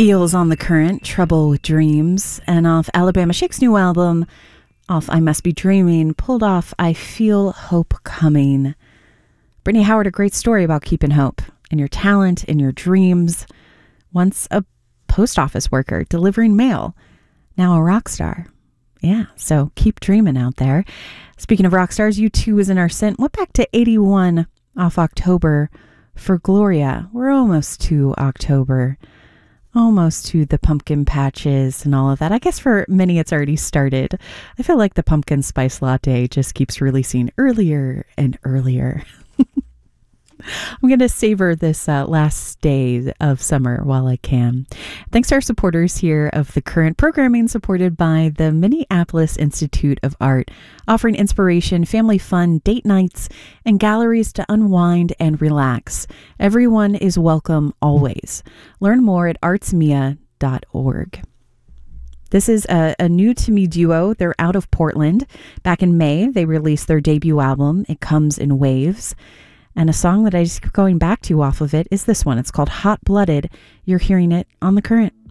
Eels on the Current, Trouble with Dreams, and off Alabama Shake's new album, off I Must Be Dreaming, pulled off I Feel Hope Coming. Brittany Howard, a great story about keeping hope in your talent, in your dreams. Once a post office worker delivering mail, now a rock star. Yeah, so keep dreaming out there. Speaking of rock stars, U2 is in our scent. Went back to 81 off October for Gloria. We're almost to October. Almost to the pumpkin patches and all of that. I guess for many it's already started. I feel like the pumpkin spice latte just keeps releasing earlier and earlier. I'm going to savor this last day of summer while I can. Thanks to our supporters here of The Current, programming supported by the Minneapolis Institute of Art, offering inspiration, family fun, date nights, and galleries to unwind and relax. Everyone is welcome always. Learn more at artsmia.org. This is a new to me duo. They're out of Portland. Back in May, they released their debut album, It Comes in Waves. And a song that I just keep going back to off of it is this one. It's called Hot Blooded. You're hearing it on The Current.